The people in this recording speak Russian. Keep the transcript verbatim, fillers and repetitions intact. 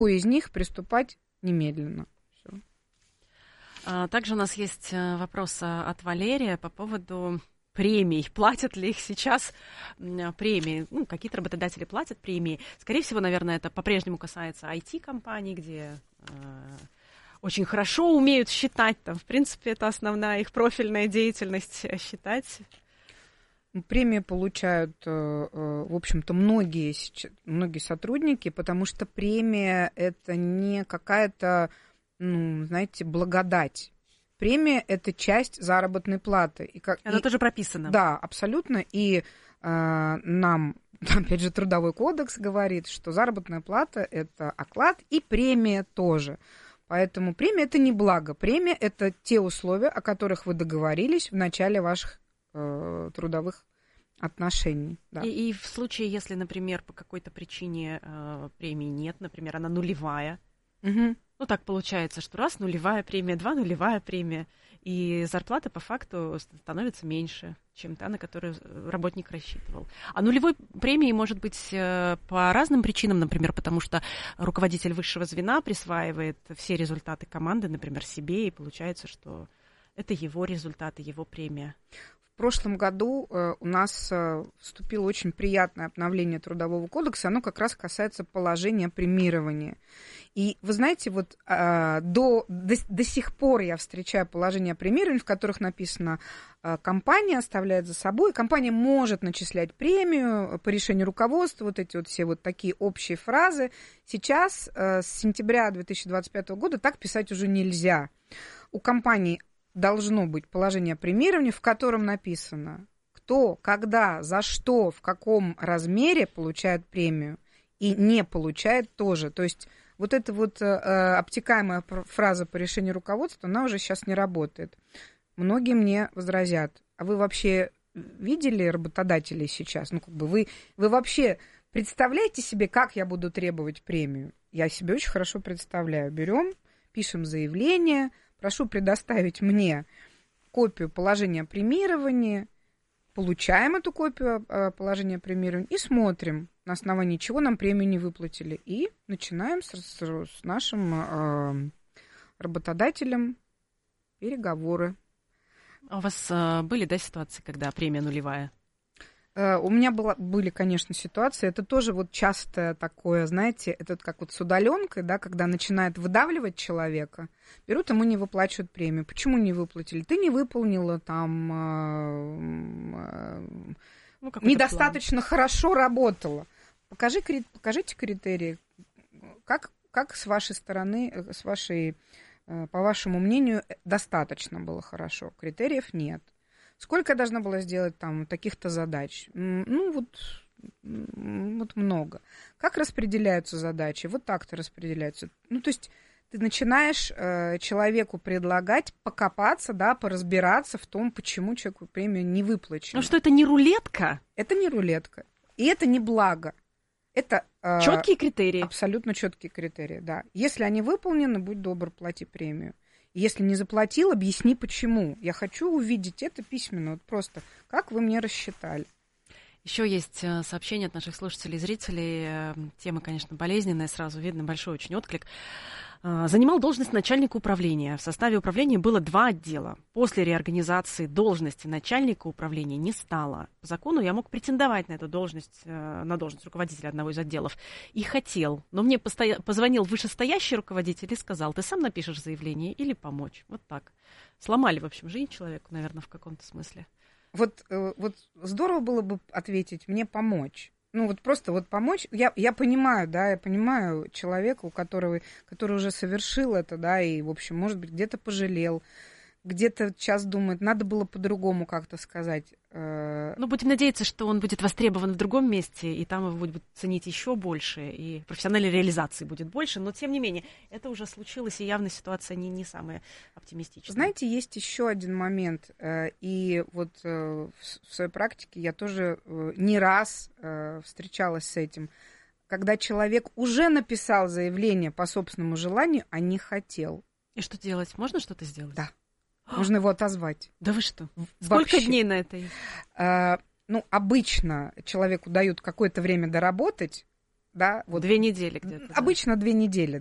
из них приступать немедленно. Всё. Также у нас есть вопрос от Валерия по поводу премий. Платят ли их сейчас премии? Ну, какие-то работодатели платят премии. Скорее всего, наверное, это по-прежнему касается ай ти-компаний, где э, очень хорошо умеют считать. Там, в принципе, это основная их профильная деятельность — считать. Премии получают, в общем-то, многие, многие сотрудники, потому что премия – это не какая-то, ну, знаете, благодать. Премия – это часть заработной платы. И как, Она и, тоже прописана. Да, абсолютно. И э, нам, опять же, Трудовой кодекс говорит, что заработная плата – это оклад, и премия тоже. Поэтому премия – это не благо. Премия – это те условия, о которых вы договорились в начале ваших э, трудовых отношений. Да. И, и в случае, если, например, по какой-то причине э, премии нет, например, она нулевая, угу. Ну, так получается, что раз нулевая премия, два нулевая премия, и зарплата по факту становится меньше, чем та, на которую работник рассчитывал. А нулевой премии может быть по разным причинам, например, потому что руководитель высшего звена присваивает все результаты команды, например, себе, и получается, что это его результаты, его премия. В прошлом году у нас вступило очень приятное обновление Трудового кодекса, оно как раз касается положения премирования. И вы знаете, вот до, до, до сих пор я встречаю положения премирования, в которых написано, компания оставляет за собой, компания может начислять премию по решению руководства, вот эти вот все вот такие общие фразы. Сейчас, с сентября две тысячи двадцать пятого года, так писать уже нельзя. У компании должно быть положение премирования, в котором написано, кто, когда, за что, в каком размере получает премию и не получает тоже. То есть вот эта вот э, обтекаемая фраза по решению руководства, она уже сейчас не работает. Многие мне возразят, а вы вообще видели работодателей сейчас? Ну, как бы вы, вы вообще представляете себе, как я буду требовать премию? Я себе очень хорошо представляю. Берем, пишем заявление, прошу предоставить мне копию положения премирования, получаем эту копию положения премирования и смотрим, на основании чего нам премию не выплатили. И начинаем с, с, с нашим э, работодателем переговоры. А у вас э, были, да, ситуации, когда премия нулевая? У меня было, были, конечно, ситуации, это тоже вот часто такое, знаете, это как вот с удаленкой, да, когда начинает выдавливать человека, берут, ему не выплачивают премию. Почему не выплатили? Ты не выполнила там, ну, недостаточно план. Хорошо работала. Покажи, покажите критерии, как, как с вашей стороны, с вашей, по вашему мнению, достаточно было хорошо. Критериев нет. Сколько я должна была сделать там таких-то задач? Ну, вот, вот много. Как распределяются задачи? Вот так-то распределяются. Ну, то есть ты начинаешь э, человеку предлагать покопаться, да, поразбираться в том, почему человеку премию не выплачено. Ну, что это не рулетка? Это не рулетка. И это не благо. Это э, четкие критерии. Абсолютно четкие критерии, да. Если они выполнены, будь добр, плати премию. Если не заплатил, объясни, почему. Я хочу увидеть это письменно, вот просто, как вы мне рассчитали. Еще есть сообщение от наших слушателей и зрителей. Тема, конечно, болезненная, сразу видно большой очень отклик. Занимал должность начальника управления. В составе управления было два отдела. После реорганизации должности начальника управления не стало. По закону я мог претендовать на эту должность, на должность руководителя одного из отделов. И хотел. Но мне постоя... позвонил вышестоящий руководитель и сказал, ты сам напишешь заявление или помочь. Вот так. Сломали, в общем, жизнь человеку, наверное, в каком-то смысле. Вот, вот здорово было бы ответить, мне помочь. Ну, вот просто вот помочь. Я, я понимаю, да, я понимаю человека, у которого, который уже совершил это, да, и, в общем, может быть, где-то пожалел, где-то сейчас думает, надо было по-другому как-то сказать. Ну, будем надеяться, что он будет востребован в другом месте, и там его будут ценить еще больше, и профессиональной реализации будет больше, но, тем не менее, это уже случилось, и явно ситуация не, не самая оптимистичная. Знаете, есть еще один момент, и вот в своей практике я тоже не раз встречалась с этим, когда человек уже написал заявление по собственному желанию, а не хотел. И что делать? Можно что-то сделать? Да. Можно его отозвать. Да вы что? Сколько Вообще. дней на это есть? А, ну, обычно человеку дают какое-то время доработать, Да, вот. Две недели где-то. Обычно да. две недели.